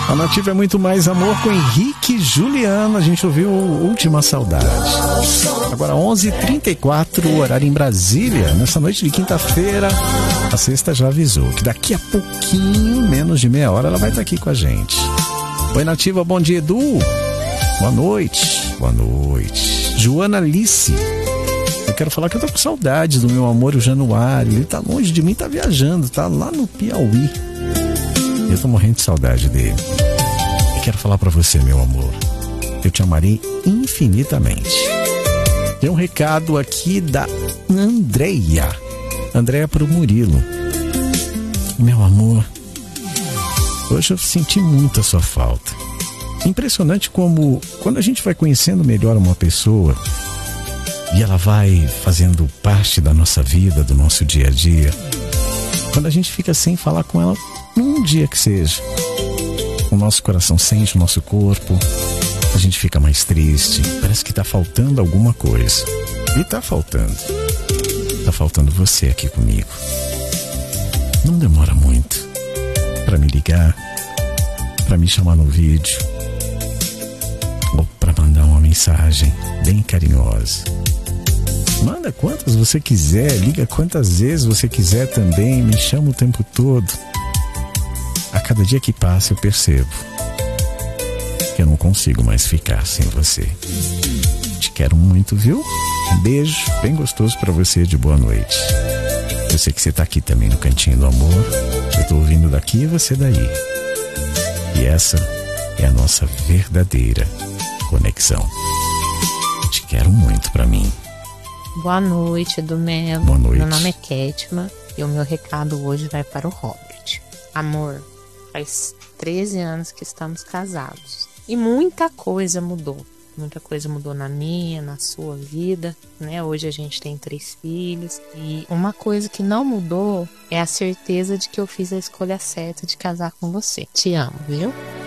A Nativa é muito mais amor com Henrique e Juliana. A gente ouviu Última Saudade. Agora 11h34, horário em Brasília. Nessa noite de quinta-feira, a Sexta já avisou que daqui a pouquinho, menos de meia hora, ela vai estar aqui com a gente. Oi, Nativa, bom dia, Edu. Boa noite. Boa noite. Joana Alice. Eu quero falar que eu tô com saudades do meu amor, o Januário. Ele tá longe de mim, tá viajando, tá lá no Piauí. Eu tô morrendo de saudade dele. E quero falar pra você, meu amor, eu te amarei infinitamente. Tem um recado aqui da Andreia. Andreia pro Murilo. Meu amor, hoje eu senti muito a sua falta. Impressionante como, quando a gente vai conhecendo melhor uma pessoa e ela vai fazendo parte da nossa vida, do nosso dia a dia, quando a gente fica sem falar com ela num dia que seja, o nosso coração sente, o nosso corpo, a gente fica mais triste, parece que tá faltando alguma coisa. E tá faltando você aqui comigo. Não demora muito pra me ligar, pra me chamar no vídeo, ou pra mandar uma mensagem bem carinhosa. Manda quantas você quiser, liga quantas vezes você quiser também, me chama o tempo todo. A cada dia que passa eu percebo que eu não consigo mais ficar sem você. Te quero muito, viu? Um beijo bem gostoso pra você de boa noite. Eu sei que você tá aqui também no Cantinho do Amor. Eu tô ouvindo daqui e você daí. E essa é a nossa verdadeira conexão. Te quero muito pra mim. Boa noite, Edu Melo. Boa noite. Meu nome é Kétima e o meu recado hoje vai para o Robert. Amor, faz 13 anos que estamos casados e muita coisa mudou. Muita coisa mudou na minha, na sua vida, né? Hoje a gente tem 3 filhos e uma coisa que não mudou é a certeza de que eu fiz a escolha certa de casar com você. Te amo, viu?